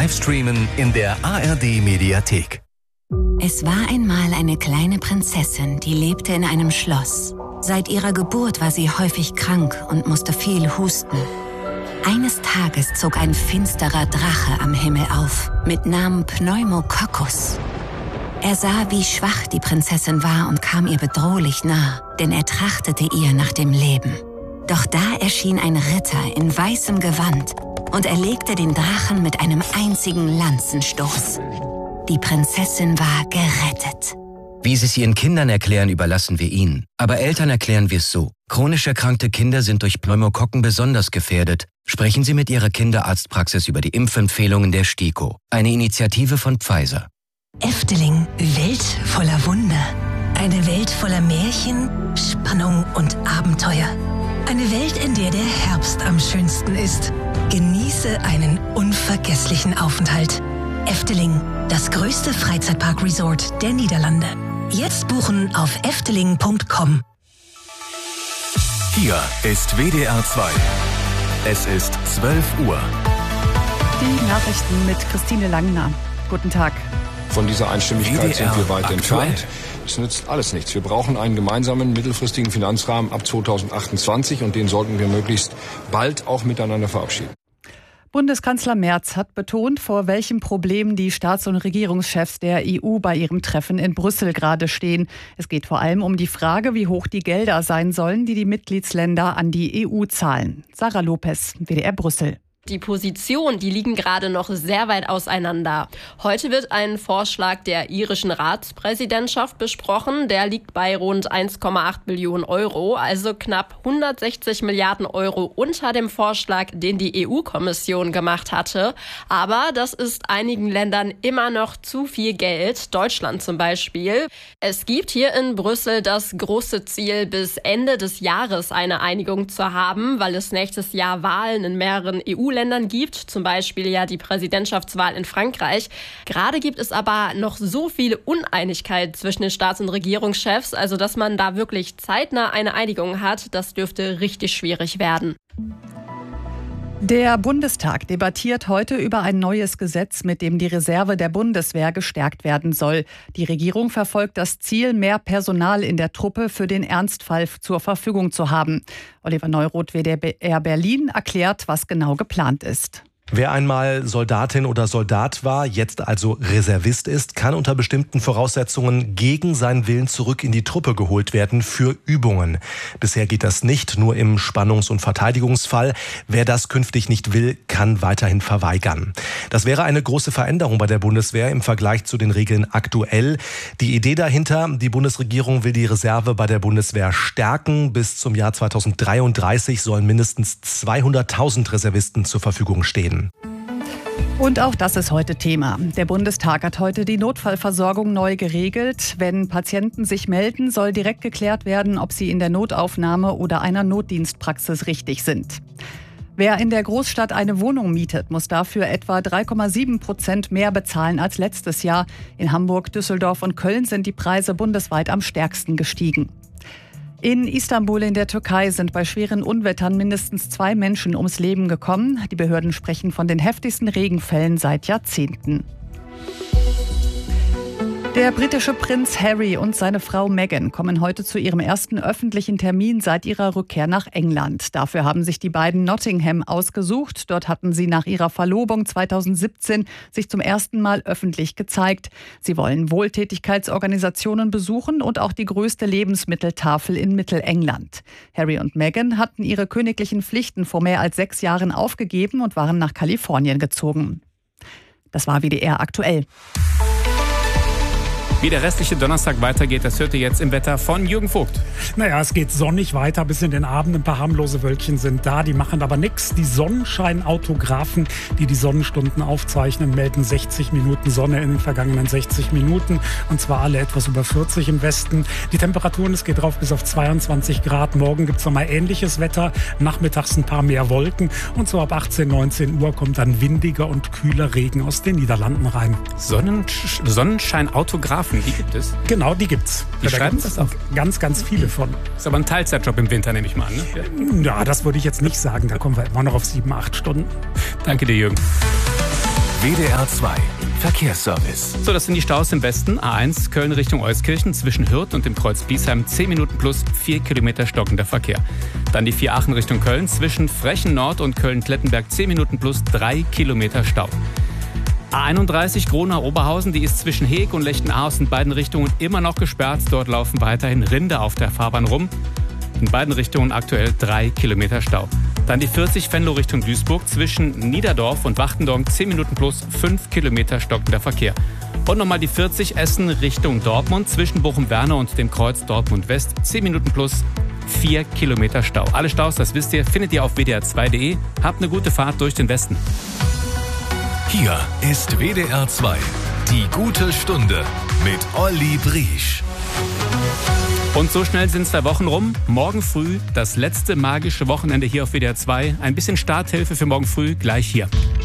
Live-Streamen in der ARD-Mediathek. Es war einmal eine kleine Prinzessin, die lebte in einem Schloss. Seit ihrer Geburt war sie häufig krank und musste viel husten. Eines Tages zog ein finsterer Drache am Himmel auf, mit Namen Pneumococcus. Er sah, wie schwach die Prinzessin war und kam ihr bedrohlich nah, denn er trachtete ihr nach dem Leben. Doch da erschien ein Ritter in weißem Gewand und erlegte den Drachen mit einem einzigen Lanzenstoß. Die Prinzessin war gerettet. Wie Sie es Ihren Kindern erklären, überlassen wir Ihnen. Aber Eltern erklären wir es so. Chronisch erkrankte Kinder sind durch Pneumokokken besonders gefährdet. Sprechen Sie mit Ihrer Kinderarztpraxis über die Impfempfehlungen der STIKO, eine Initiative von Pfizer. Efteling, Welt voller Wunder. Eine Welt voller Märchen, Spannung und Abenteuer. Eine Welt, in der der Herbst am schönsten ist. Genieße einen unvergesslichen Aufenthalt. Efteling, das größte Freizeitpark-Resort der Niederlande. Jetzt buchen auf efteling.com. Hier ist WDR 2. Es ist 12 Uhr. Die Nachrichten mit Christine Langner. Guten Tag. Von dieser Einstimmigkeit WDR sind wir weit aktuell. entfernt. Es nützt alles nichts. Wir brauchen einen gemeinsamen mittelfristigen Finanzrahmen ab 2028 und den sollten wir möglichst bald auch miteinander verabschieden. Bundeskanzler Merz hat betont, vor welchen Problemen die Staats- und Regierungschefs der EU bei ihrem Treffen in Brüssel gerade stehen. Es geht vor allem um die Frage, wie hoch die Gelder sein sollen, die die Mitgliedsländer an die EU zahlen. Sarah Lopez, WDR Brüssel. Die Positionen, die liegen gerade noch sehr weit auseinander. Heute wird ein Vorschlag der irischen Ratspräsidentschaft besprochen. Der liegt bei rund 1,8 Billionen Euro, also knapp 160 Milliarden Euro unter dem Vorschlag, den die EU-Kommission gemacht hatte. Aber das ist einigen Ländern immer noch zu viel Geld, Deutschland zum Beispiel. Es gibt hier in Brüssel das große Ziel, bis Ende des Jahres eine Einigung zu haben, weil es nächstes Jahr Wahlen in mehreren EU-Ländern gibt, zum Beispiel ja die Präsidentschaftswahl in Frankreich. Gerade gibt es aber noch so viel Uneinigkeit zwischen den Staats- und Regierungschefs, also dass man da wirklich zeitnah eine Einigung hat, das dürfte richtig schwierig werden. Der Bundestag debattiert heute über ein neues Gesetz, mit dem die Reserve der Bundeswehr gestärkt werden soll. Die Regierung verfolgt das Ziel, mehr Personal in der Truppe für den Ernstfall zur Verfügung zu haben. Oliver Neuroth, WDR Berlin, erklärt, was genau geplant ist. Wer einmal Soldatin oder Soldat war, jetzt also Reservist ist, kann unter bestimmten Voraussetzungen gegen seinen Willen zurück in die Truppe geholt werden für Übungen. Bisher geht das nicht, nur im Spannungs- und Verteidigungsfall. Wer das künftig nicht will, kann weiterhin verweigern. Das wäre eine große Veränderung bei der Bundeswehr im Vergleich zu den Regeln aktuell. Die Idee dahinter, die Bundesregierung will die Reserve bei der Bundeswehr stärken. Bis zum Jahr 2033 sollen mindestens 200.000 Reservisten zur Verfügung stehen. Und auch das ist heute Thema. Der Bundestag hat heute die Notfallversorgung neu geregelt. Wenn Patienten sich melden, soll direkt geklärt werden, ob sie in der Notaufnahme oder einer Notdienstpraxis richtig sind. Wer in der Großstadt eine Wohnung mietet, muss dafür etwa 3,7% mehr bezahlen als letztes Jahr. In Hamburg, Düsseldorf und Köln sind die Preise bundesweit am stärksten gestiegen. In Istanbul in der Türkei sind bei schweren Unwettern mindestens 2 Menschen ums Leben gekommen. Die Behörden sprechen von den heftigsten Regenfällen seit Jahrzehnten. Der britische Prinz Harry und seine Frau Meghan kommen heute zu ihrem ersten öffentlichen Termin seit ihrer Rückkehr nach England. Dafür haben sich die beiden Nottingham ausgesucht. Dort hatten sie nach ihrer Verlobung 2017 sich zum ersten Mal öffentlich gezeigt. Sie wollen Wohltätigkeitsorganisationen besuchen und auch die größte Lebensmitteltafel in Mittelengland. Harry und Meghan hatten ihre königlichen Pflichten vor mehr als 6 Jahren aufgegeben und waren nach Kalifornien gezogen. Das war WDR aktuell. Wie der restliche Donnerstag weitergeht, das hört ihr jetzt im Wetter von Jürgen Vogt. Naja, es geht sonnig weiter bis in den Abend. Ein paar harmlose Wölkchen sind da, die machen aber nichts. Die Sonnenscheinautografen, die die Sonnenstunden aufzeichnen, melden 60 Minuten Sonne in den vergangenen 60 Minuten. Und zwar alle etwas über 40 im Westen. Die Temperaturen, es geht drauf bis auf 22 Grad. Morgen gibt es nochmal ähnliches Wetter. Nachmittags ein paar mehr Wolken. Und so ab 18, 19 Uhr kommt dann windiger und kühler Regen aus den Niederlanden rein. Sonnenscheinautografen, die gibt es? Genau, die gibt's. Die schreiben das auf? Ganz viele von. Ist aber ein Teilzeitjob im Winter, nehme ich mal an, ne? Ja, das würde ich jetzt nicht sagen. Da kommen wir immer noch auf 7, 8 Stunden. Danke dir, Jürgen. WDR 2 Verkehrsservice. So, das sind die Staus im Westen. A1 Köln Richtung Euskirchen zwischen Hürth und dem Kreuz Biesheim 10 Minuten plus 4 Kilometer stockender Verkehr. Dann die 4 Aachen Richtung Köln zwischen Frechen Nord und Köln-Klettenberg 10 Minuten plus 3 Kilometer Stau. A31 Gronau-Oberhausen, die ist zwischen Heeg und Lechten-Ahaus in beiden Richtungen immer noch gesperrt. Dort laufen weiterhin Rinder auf der Fahrbahn rum. In beiden Richtungen aktuell 3 Kilometer Stau. Dann die 40 Venlo Richtung Duisburg zwischen Niederdorf und Wachtendorf 10 Minuten plus 5 Kilometer stockender Verkehr. Und nochmal die 40 Essen Richtung Dortmund zwischen Bochum-Werne und dem Kreuz Dortmund West 10 Minuten plus 4 Kilometer Stau. Alle Staus, das wisst ihr, findet ihr auf wdr2.de. Habt eine gute Fahrt durch den Westen. Hier ist WDR 2, die gute Stunde mit Olli Briesch. Und so schnell sind 2 Wochen rum. Morgen früh das letzte magische Wochenende hier auf WDR 2. Ein bisschen Starthilfe für morgen früh gleich hier.